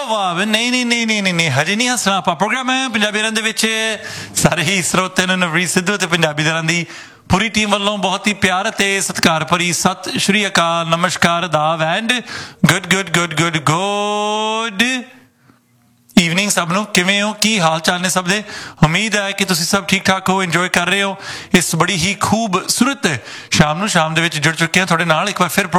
ਵਾਹ ਨਹੀਂ ਨਹੀਂ ਨਹੀਂ ਨਹੀਂ ਨਹੀਂ ਹਜੇ ਨਹੀਂ ਹੱਸਣਾ ਆਪਾਂ ਪ੍ਰੋਗਰਾਮ ਹੈ ਪੰਜਾਬੀ ਰਨ ਦੇ ਵਿੱਚ ਸਾਰੇ ਹੀ ਸਰੋਤਿਆਂ ਨੂੰ ਨਵਰੀਤ ਸਿੱਧੂ ਅਤੇ ਪੰਜਾਬੀ ਰਨ ਦੀ ਪੂਰੀ ਟੀਮ ਵੱਲੋਂ ਬਹੁਤ ਹੀ ਪਿਆਰ ਅਤੇ ਸਤਿਕਾਰ ਭਰੀ ਸਤਿ ਸ਼੍ਰੀ ਅਕਾਲ ਨਮਸਕਾਰ ਅਦਾਬ ਐਂਡ ਗੁੱਡ ਈਵਨਿੰਗ ਸਭ ਨੂੰ ਕਿਵੇਂ ਹੋ ਕੀ ਹਾਲ ਚਾਲ ਨੇ ਸਭ ਦੇ ਉਮੀਦ ਹੈ ਕਿ ਤੁਸੀਂ ਸਭ ਠੀਕ ਠਾਕ ਹੋ ਇੰਜੋਏ ਕਰ ਰਹੇ ਹੋ ਇਸ ਬੜੀ ਹੀ ਖੂਬਸੂਰਤ ਸ਼ਾਮ ਦੇ ਵਿੱਚ ਜੁੜ ਚੁੱਕੇ ਹਾਂ ਤੁਹਾਡੇ ਨਾਲ ਇੱਕ ਵਾਰ ਫਿਰ